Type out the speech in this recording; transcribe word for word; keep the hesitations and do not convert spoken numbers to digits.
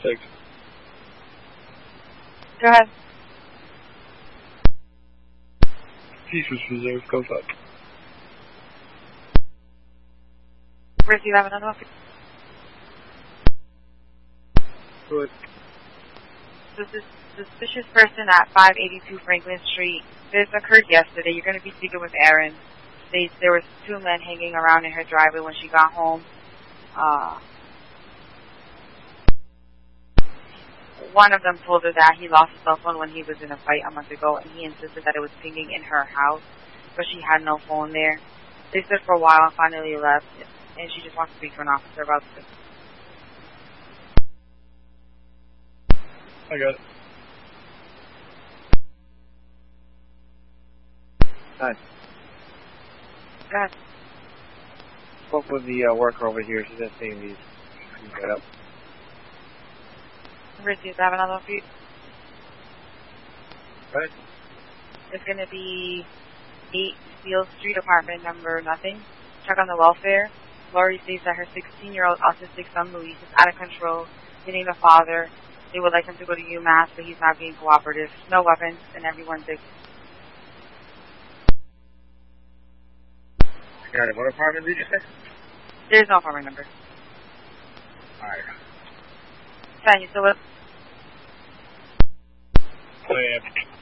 Thanks. Go ahead. Peace was preserved. Go fuck. Where do you have another one? Good. So this suspicious person at five eighty-two Franklin Street. This occurred yesterday. You're going to be speaking with Erin. States there was two men hanging around in her driveway when she got home. Uh, one of them told her that he lost his cell phone when he was in a fight a month ago, and he insisted that it was pinging in her house, but she had no phone there. They stood for a while and finally left, and she just wants to speak to an officer about this. I got it. Hi. Go ahead. Spoke with the uh, worker over here. She's just saying these. You get up. Richie, do I have another one for you? Right. It's going to be eight Steel Street, apartment number nothing. Check on the welfare. Lori states that her sixteen-year-old autistic son, Luis, is out of control, hitting the father. They would like him to go to UMass, but he's not being cooperative. No weapons, and everyone's sick. Got it. What apartment did you say? There's no apartment number. Alright. Fan, you still with? I am.